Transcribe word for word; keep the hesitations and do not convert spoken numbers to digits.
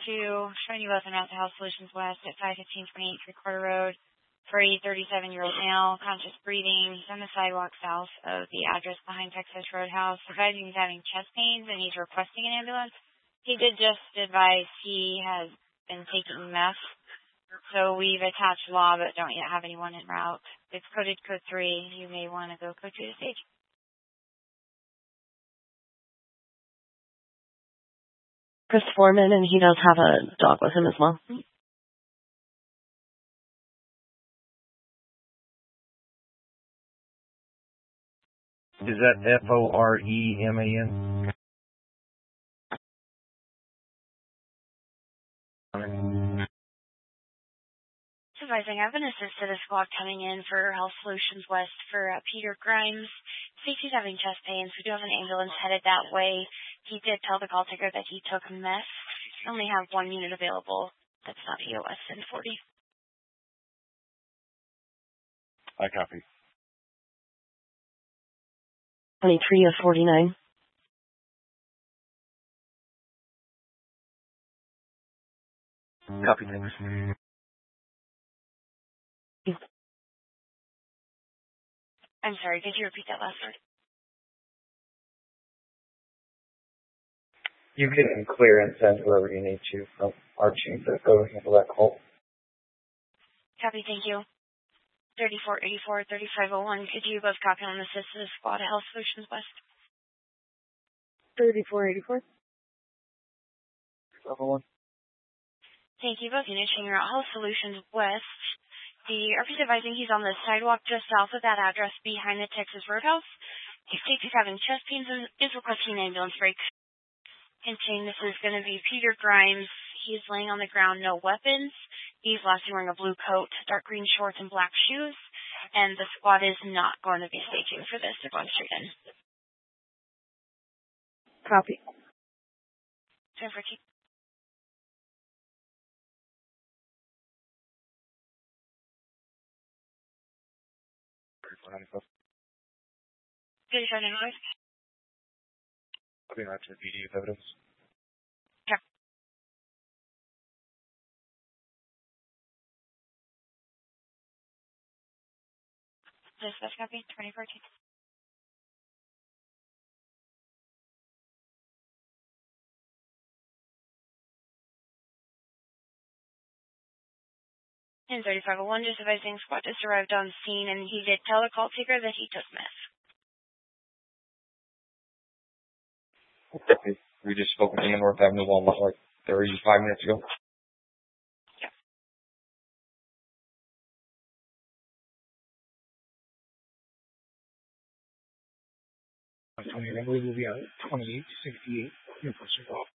two, showing you both amounts to Health Solutions West at five fifteen twenty-eight Three-Quarter Road for a thirty-seven-year-old male, conscious breathing. He's on the sidewalk south of the address behind Texas Roadhouse. Advising he's having chest pains and he's requesting an ambulance. He did just advise he has been taking meth. So we've attached law but don't yet have anyone en route. It's coded code three. You may want to go code two to stage. Chris Foreman, and he does have a dog with him as well. Is that F O R E M A N? Advising, I have an assisted a squad coming in for Health Solutions West for uh, Peter Grimes. States he's having chest pains. We do have an ambulance headed that way. He did tell the call taker that he took meth. We only have one unit available. That's not P O S ten forty. I copy. twenty-three of forty-nine. Copy, neighbors. I'm sorry, could you repeat that last word? You can clear and send whoever you need to from our team to go handle that call. Copy, thank you. thirty-four eighty-four, thirty-five oh one, could you both copy on the assisted squad at Health Solutions West? thirty-four eighty-four. Level one. Thank you both. Units checking out Health Solutions West. The R P's advising he's on the sidewalk just south of that address behind the Texas Roadhouse. He states he's having chest pains and is requesting an ambulance break. Hinting this is going to be Peter Grimes. He's laying on the ground, no weapons. He's last seen wearing a blue coat, dark green shorts, and black shoes. And the squad is not going to be staging for this. They're going straight in. Copy. Turn for T. thirty-five ninety-five. I'll be out to the P D with evidence. Okay. Dispatch copy, twenty fourteen. And thirty-five oh one, just advising squad just arrived on scene, and he did tell the call taker that he took meth. Okay. We just spoke with him in North Avenue Walmart like thirty-five minutes ago. I believe we'll be out at twenty-eight sixty-eight. Your first off.